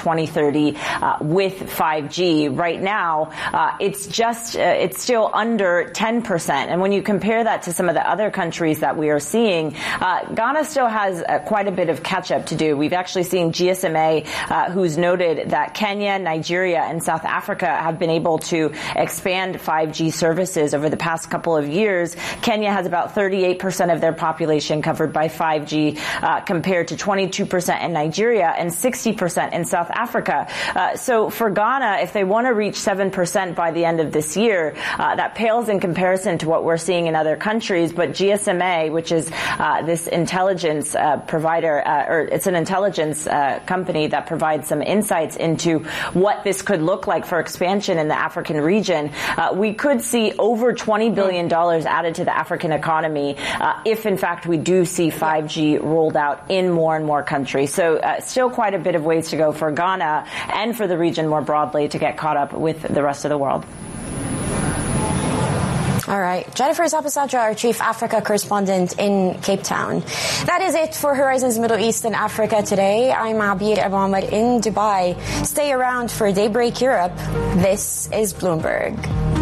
2030 with 5G. Right now, it's still under 10%. And when you compare that to some of the other countries that we are seeing, Ghana still has quite a bit of catch-up to do. We've actually seen GSMA, who's noted that Kenya, Nigeria, and South Africa have been able to expand 5G services over the past couple of years. Kenya has about 38% of their population covered by 5G, compared to 22% in Nigeria and 60% in South Africa. So for Ghana, if they want to reach 7% by the end of this year, that pales in comparison to what we're seeing in other countries. But GSMA, which is this intelligence provider, or it's an intelligence company that provides some insights into what this could look like for expansion in the African region, we could see over $20 billion added to the African economy if, in fact, we do see 5G rolled out in more and more countries. So still quite a bit of ways to go for Ghana and for the region more broadly to get caught up with the rest of the world. All right. Jennifer Zapasatra, our chief Africa correspondent in Cape Town. That is it for Horizons Middle East and Africa today. I'm Abir Ahmad in Dubai. Stay around for Daybreak Europe. This is Bloomberg.